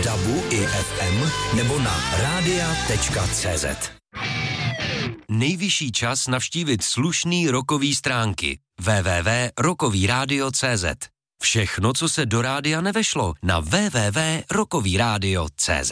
DABu i FM nebo na radia.cz. Nejvyšší čas navštívit slušný rockový stránky www.rockovyradio.cz. Všechno, co se do rádia nevešlo, na www.rockovyradio.cz.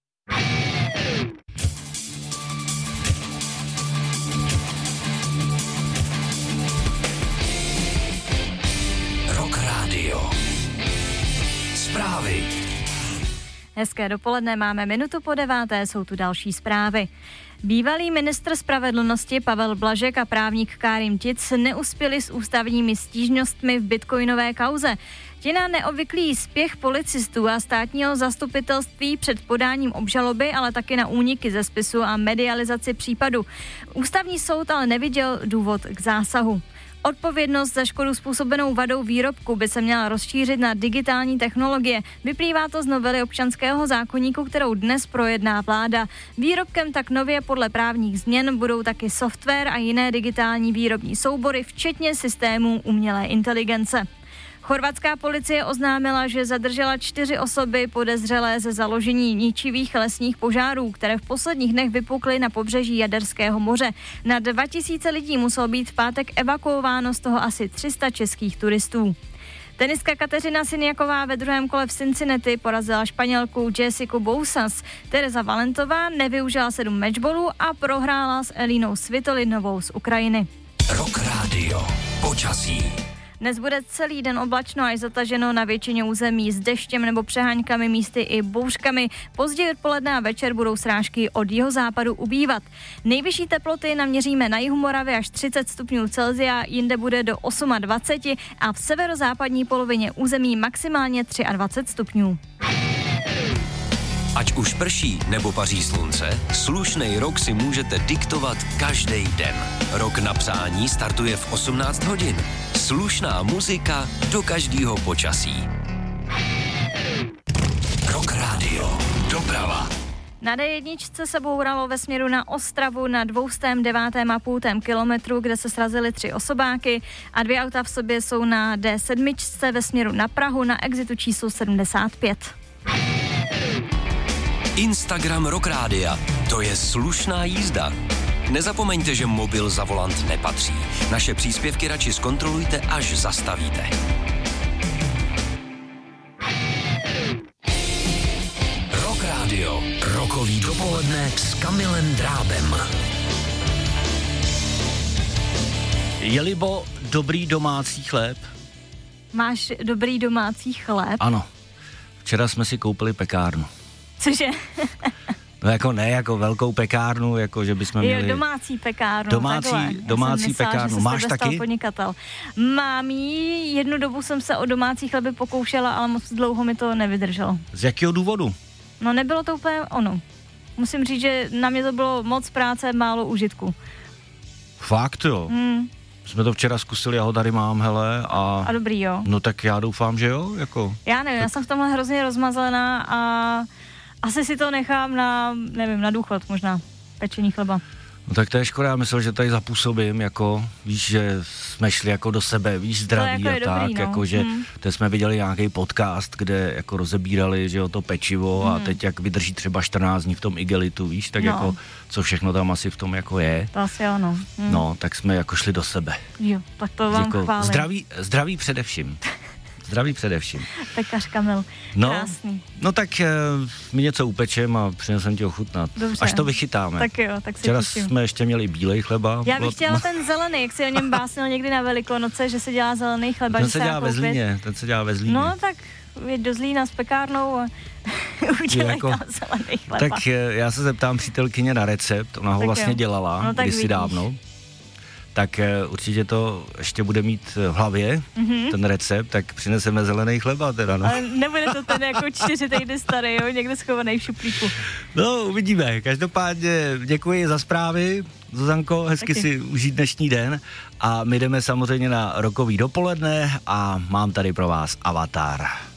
Rock Radio. Zprávy. Hezké dopoledne, máme minutu po 9, jsou tu další zprávy. Bývalý ministr spravedlnosti Pavel Blažek a právník Kárim Tic neuspěli s ústavními stížnostmi v bitcoinové kauze. Ti na neobvyklý spěch policistů a státního zastupitelství před podáním obžaloby, ale taky na úniky ze spisu a medializaci případu. Ústavní soud ale neviděl důvod k zásahu. Odpovědnost za škodu způsobenou vadou výrobku by se měla rozšířit na digitální technologie. Vyplývá to z novely občanského zákoníku, kterou dnes projedná vláda. Výrobkem tak nově podle právních změn budou taky software a jiné digitální výrobní soubory, včetně systémů umělé inteligence. Chorvatská policie oznámila, že zadržela 4 osoby podezřelé ze založení ničivých lesních požárů, které v posledních dnech vypukly na pobřeží Jaderského moře. Na 2000 lidí muselo být v pátek evakuováno, z toho asi 300 českých turistů. Tenistka Kateřina Siniaková ve druhém kole v Cincinnati porazila Španělku Jessiku Bousas. Tereza Valentová nevyužila 7 matchballů a prohrála s Elinou Svitolinovou z Ukrajiny. Rock Radio. Počasí. Dnes bude celý den oblačno až zataženo na většině území s deštěm nebo přeháňkami, místy i bouřkami. Později odpoledne a večer budou srážky od jihozápadu ubývat. Nejvyšší teploty naměříme na jihu Moravy až 30 stupňů Celsia, jinde bude do 28 a v severozápadní polovině území maximálně 23 stupňů. Ať už prší nebo paří slunce, slušnej rok si můžete diktovat každý den. Rok na přání startuje v 18 hodin. Slušná muzika do každého počasí. Rock Radio. Doprava. Na D1 se bouralo ve směru na Ostravu na 209,5 kilometru, kde se srazily 3 osobáky a 2 auta v sobě jsou na D7 ve směru na Prahu na exitu číslo 75. Instagram Rock Rádia. To je slušná jízda. Nezapomeňte, že mobil za volant nepatří. Naše příspěvky radši zkontrolujte, až zastavíte. Rock Radio. Rockový dopoledne s Kamilem Drábem. Je libo dobrý domácí chléb? Máš dobrý domácí chléb? Ano. Včera jsme si koupili pekárnu. Cože? No jako ne, jako velkou pekárnu, jako že bychom měli... domácí pekárnu. Domácí pekárnu. Máš taky? Podnikatel. Mám jí, jednu dobu jsem se o domácí chleby pokoušela, ale moc dlouho mi to nevydrželo. Z jakého důvodu? No nebylo to úplně ono. Musím říct, že na mě to bylo moc práce, málo užitku. Fakt jo? Jsme to včera zkusili, já ho tady mám, hele, a dobrý, jo? No tak já doufám, že jo, jako... Já nevím, já jsem v tomhle hrozně rozmazlená a asi si to nechám na důchod možná, pečení chleba. No tak to je škoda, já myslel, že tady zapůsobím, jako, víš, že jsme šli jako do sebe, víš, zdraví jako a tak, dobrý, no. Jako, že teď jsme viděli nějaký podcast, kde jako rozebírali, že jo, to pečivo a teď jak vydrží třeba 14 dní v tom igelitu, víš, tak jako, co všechno tam asi v tom jako je. To asi ano. No, tak jsme jako šli do sebe. Jo, tak to vám jako chválím. Zdraví především. Zdraví především. Pekař Kamil, krásný. No tak my něco upečem a přinesem ti ochutnat. Dobře. Až to vychytáme. Tak jo, tak si včera těším. Jsme ještě měli bílej chleba. Já bych chtěla ten zelený, jak si o něm básnil někdy na Velikonoce, že se dělá zelený chleba. Ten se dělá ve Zlíně, No tak jeď do Zlína s pekárnou a udělej tam zelený chleba. Tak já se zeptám přítelkyně na recept, ona ho tak vlastně dělala kdysi dávno. Tak určitě to ještě bude mít v hlavě, ten recept, tak přineseme zelený chleba teda, no. Ale nebude to ten jako 4 týdny starý, jo, někde schovaný v šuplíku. No, uvidíme. Každopádně děkuji za zprávy, Zuzanko, hezky si užít dnešní den a my jdeme samozřejmě na rockový dopoledne a mám tady pro vás Avatar.